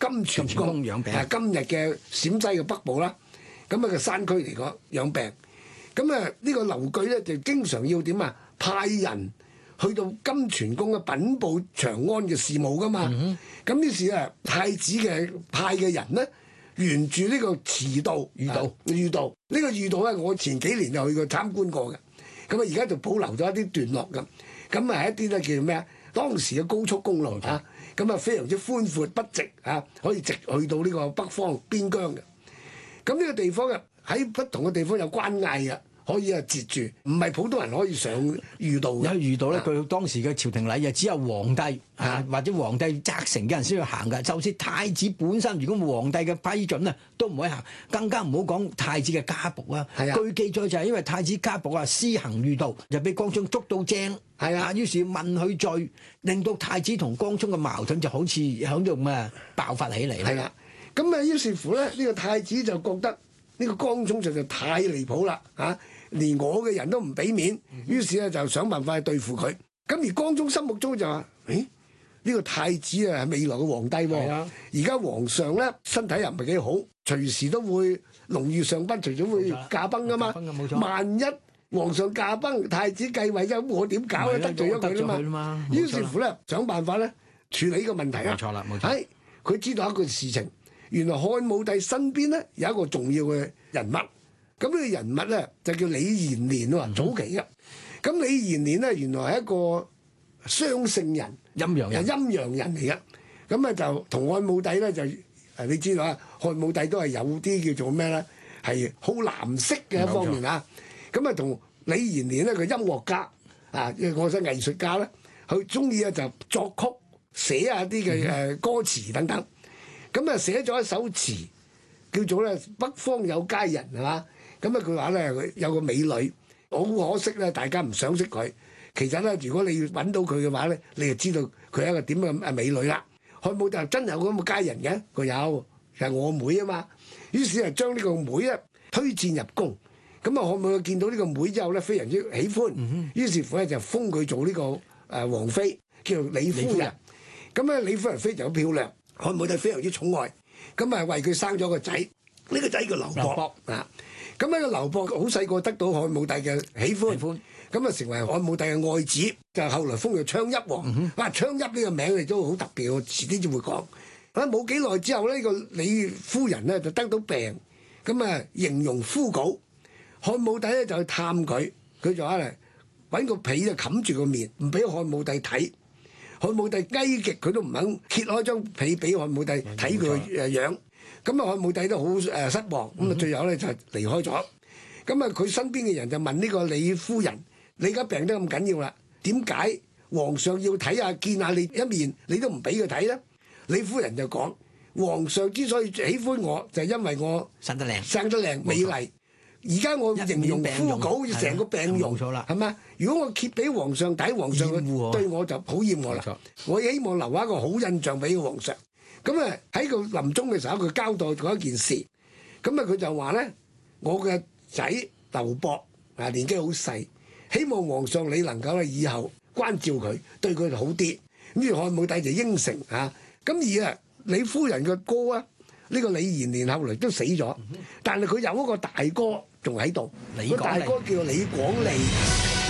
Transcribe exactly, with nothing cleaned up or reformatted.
金泉宮養病， 啊，今日嘅陝西嘅北部啦，咁啊個山區嚟講養病。咁啊呢個劉據咧就經常要點啊派人去到金泉宮嘅稟報長安嘅事務噶嘛。咁、嗯、於是啊太子嘅派嘅人咧，沿住呢個馳道御道御道呢個御道咧，我前幾年就去過參觀過嘅。咁啊而家就保留咗一啲段落咁。咁啊係一啲咧叫咩啊？當時嘅高速公路啊，咁啊非常之寬闊不直啊，可以直去到呢個北方邊疆嘅。咁呢個地方啊喺不同嘅地方有關隘嘅，可以啊截住，唔係普通人可以上御道嘅。 有御道咧，佢、啊、當時嘅朝廷禮啊，只有皇帝啊，啊或者皇帝責成嘅人先去行㗎。就算太子本身，如果皇帝嘅批准啊，都唔可以行。更加唔好講太子嘅家僕啊。 係啊， 據記載就係因為太子家僕啊施行御道，就俾光宗捉到正。係啊，於是問佢罪，令到太子同光宗嘅矛盾就好似響度咁啊爆發起嚟。 係啊，咁啊於是乎咧，呢、呢個太子就覺得呢個光宗實在太離譜啦嚇、啊，連我嘅人都唔俾面，於是咧就想辦法去對付佢。咁而光宗心目中就話：誒呢、呢個太子啊係未來嘅皇帝喎、啊，而家、啊、皇上咧身體又唔係幾好，隨時都會龍御上賓，隨時會駕崩噶嘛。萬一皇上駕崩，太子繼位啫，我點搞咧？得罪咗佢啦嘛。於是乎咧，想辦法咧處理呢個問題啊。冇錯啦，冇錯。係佢知道一個事情，原來漢武帝身邊咧有一個重要嘅人物。咁呢個人物咧就叫李延年喎，早期嘅。咁李延年咧原來係一個雙性人， 陰陽人， 陰陽人嚟嘅。咁啊就同漢武帝咧就誒，你知道啊，漢武帝都係有啲叫做咩咧，係好藍色嘅一方面啊。咁啊，同李延年咧，佢音樂家啊，我想藝術家咧，佢中意啊就作曲、寫下啲嘅誒歌詞等等。咁啊，寫咗一首詞叫做咧《北方有佳人》係嘛？咁啊，佢話咧佢有個美女，好可惜咧，大家唔賞識佢。其實咧，如果你要揾到佢嘅話咧，你就知道佢係一個點嘅誒美女啦。漢武帝真係有咁嘅佳人嘅，佢有就係我妹啊嘛。於是就將呢個妹咧推薦入宮。咁啊，漢武帝見到呢個妹之後咧，非常之喜歡，嗯、於是乎咧就封佢做呢個誒皇妃，叫做李夫人。咁啊，李夫人非常漂亮，漢武帝非常之寵愛，咁啊為佢生咗個仔，呢、呢個仔叫劉博啊。咁呢個劉博好細個得到漢武帝嘅喜歡，咁啊歡成為漢武帝嘅愛子，就後來封佢昌邑王。嗯、哇，昌邑呢個名亦都好特別，我遲啲先會講。啊，冇幾耐之後呢、呢個李夫人咧就得到病，咁啊形容枯槁。漢武帝咧就去探佢，佢就話嚟揾個被就冚住個面，唔俾漢武帝睇。漢武帝雞極佢都唔肯揭開張被俾漢武帝睇佢誒樣。咁啊漢武帝都好誒失望，咁啊最後咧就離開咗。咁啊佢身邊嘅人就問呢個李夫人：你而家病得咁緊要啦，點解皇上要睇下見下你一面，你都唔俾佢睇咧？李夫人就講：皇上之所以喜歡我，就係因為我生得靚， 生得靚美麗。而家我形容枯槁，要成個病容，係咪？如果我揭俾皇上睇，皇上對我就討厭我啦。我希望留下一個好印象俾皇上。咁啊喺佢臨終嘅時候，佢交代咗一件事。咁啊佢就話咧：我嘅仔劉博啊年紀好細，希望皇上你能夠咧以後關照佢，對佢好啲。咁於是漢武帝就應承嚇。咁而啊李夫人嘅哥啊，呢個李延年後來都死咗，但係佢有一個大哥仲喺度，個大哥叫李廣利。